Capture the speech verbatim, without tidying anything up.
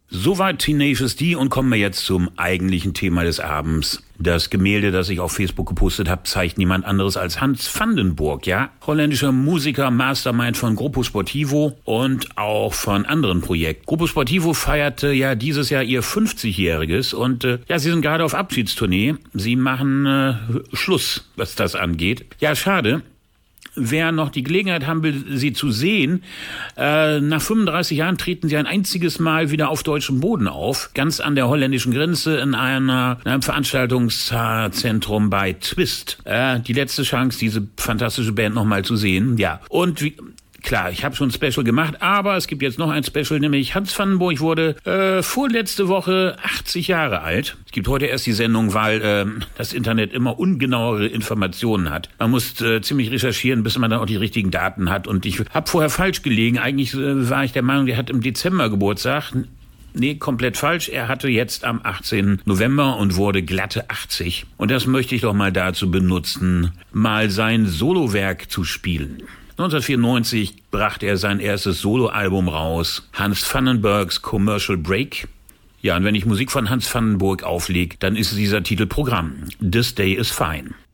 Soweit Tenacious D und kommen wir jetzt zum eigentlichen Thema des Abends. Das Gemälde, das ich auf Facebook gepostet habe, zeigt niemand anderes als Hans van den Burg, ja? Holländischer Musiker, Mastermind von Gruppo Sportivo und auch von anderen Projekten. Gruppo Sportivo feierte ja dieses Jahr ihr fünfzigjähriges und äh, ja, sie sind gerade auf Abschiedstournee. Sie machen äh, Schluss, was das angeht. Ja, schade. Wer noch die Gelegenheit haben will, sie zu sehen, äh, nach fünfunddreißig Jahren treten sie ein einziges Mal wieder auf deutschem Boden auf, ganz an der holländischen Grenze in, einer, in einem Veranstaltungszentrum bei Twist. Äh, die letzte Chance, diese fantastische Band nochmal zu sehen. Ja, und wie... Klar, ich habe schon ein Special gemacht, aber es gibt jetzt noch ein Special, nämlich Hans van den Burg wurde äh, vorletzte Woche achtzig Jahre alt. Es gibt heute erst die Sendung, weil äh, das Internet immer ungenauere Informationen hat. Man muss äh, ziemlich recherchieren, bis man dann auch die richtigen Daten hat. Und ich habe vorher falsch gelegen. Eigentlich äh, war ich der Meinung, der hat im Dezember Geburtstag. Nee, komplett falsch. Er hatte jetzt am achtzehnten November und wurde glatte achtzig. Und das möchte ich doch mal dazu benutzen, mal sein Solowerk zu spielen. neunzehnhundertvierundneunzig brachte er sein erstes Soloalbum raus, Hans van den Burg's Commercial Break. Ja, und wenn ich Musik von Hans van den Burg auflege, dann ist dieser Titel Programm. This Day is Fine.